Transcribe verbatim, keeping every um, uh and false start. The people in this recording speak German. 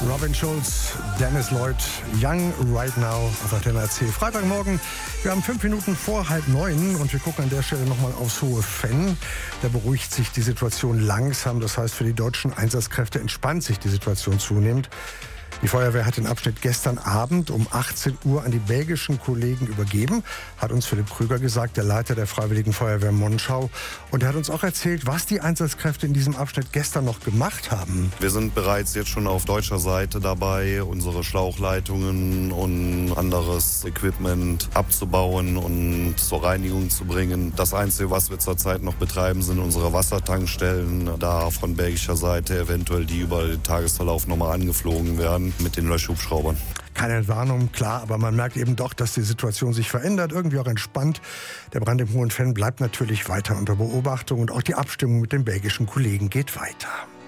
Robin Schulz, Dennis Lloyd, Young Right Now auf Antenne C. Freitagmorgen, wir haben fünf Minuten vor halb neun und wir gucken an der Stelle nochmal aufs Hohe Venn. Da beruhigt sich die Situation langsam, das heißt für die deutschen Einsatzkräfte entspannt sich die Situation zunehmend. Die Feuerwehr hat den Abschnitt gestern Abend um achtzehn Uhr an die belgischen Kollegen übergeben, hat uns Philipp Krüger gesagt, der Leiter der Freiwilligen Feuerwehr Monschau. Und er hat uns auch erzählt, was die Einsatzkräfte in diesem Abschnitt gestern noch gemacht haben. Wir sind bereits jetzt schon auf deutscher Seite dabei, unsere Schlauchleitungen und anderes Equipment abzubauen und zur Reinigung zu bringen. Das Einzige, was wir zurzeit noch betreiben, sind unsere Wassertankstellen, da von belgischer Seite eventuell die über den Tagesverlauf nochmal angeflogen werden mit den Löschhubschraubern. Keine Entwarnung, klar, aber man merkt eben doch, dass die Situation sich verändert, irgendwie auch entspannt. Der Brand im Hohen Venn bleibt natürlich weiter unter Beobachtung und auch die Abstimmung mit den belgischen Kollegen geht weiter.